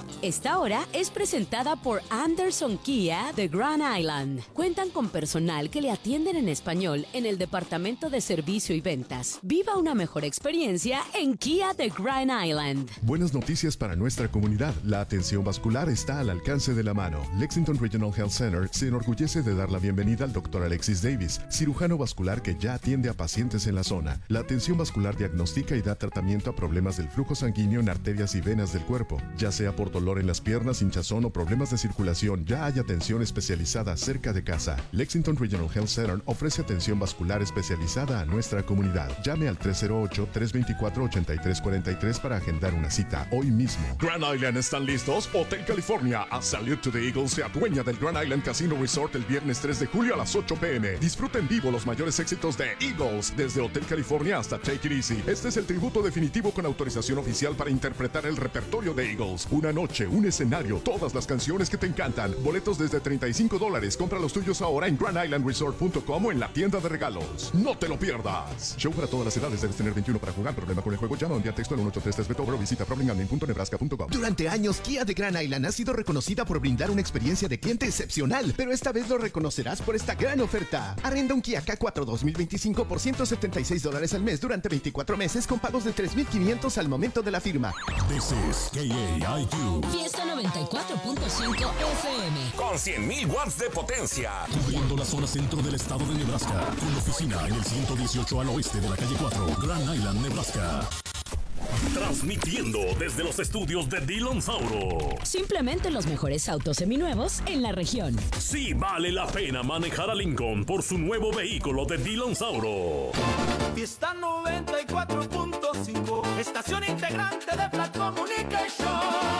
Esta hora es presentada por Anderson Kia de Grand Island. Cuentan con personal que le atienden en español en el departamento de servicio y ventas. Viva una mejor experiencia en Kia de Grand Island. Buenas noticias para nuestra comunidad. La atención vascular está al alcance de la mano. Lexington Regional Health Center se enorgullece de dar la bienvenida al Dr. Alexis Davis, cirujano vascular que ya atiende a pacientes en la zona. La atención vascular diagnostica y da tratamiento a problemas del flujo sanguíneo en arterias y venas del cuerpo, ya sea por dolor en las piernas, hinchazón o problemas de circulación. Ya hay atención especializada cerca de casa. Lexington Regional Health Center ofrece atención vascular especializada a nuestra comunidad. Llame al 308-324-8343 para agendar una cita hoy mismo. Grand Island, ¿están listos? Hotel California, a Salute to the Eagles, se adueña del Grand Island Casino Resort el viernes 3 de julio a las 8 p.m. Disfruta en vivo los mayores éxitos de Eagles, desde Hotel California hasta Take It Easy. Este es el tributo definitivo con autorización oficial para interpretar el repertorio de Eagles. Una noche, un escenario, todas las canciones que te encantan. Boletos desde $35. Compra los tuyos ahora en grandislandresort.com o en la tienda de regalos. No te lo pierdas. Show para todas las edades. Debes tener 21 para jugar. Problema con el juego, llama o envía texto al 1833 o visita problemgambling.nebraska.com. Durante años, Kia de Grand Island ha sido reconocida por brindar una experiencia de cliente excepcional, pero esta vez lo reconocerás por esta gran oferta. Arrenda un Kia K4 2025 por $176 al mes durante 24 meses con pagos de $3,500 al momento de la firma. This is KAIQ. Fiesta 94.5 FM. Con 100.000 watts de potencia. Cubriendo la zona centro del estado de Nebraska. Con oficina en el 118 al oeste de la calle 4, Grand Island, Nebraska. Transmitiendo desde los estudios de Dillon Sauro. Simplemente los mejores autos seminuevos en la región. Sí vale la pena manejar a Lincoln por su nuevo vehículo de Dillon Sauro. Fiesta 94.5, estación integrante de Flat Communication.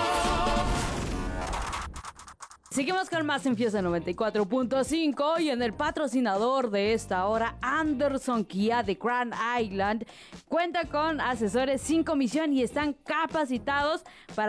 Seguimos con más en Fiesta 94.5 y en el patrocinador de esta hora, Anderson Kia de Grand Island, cuenta con asesores sin comisión y están capacitados para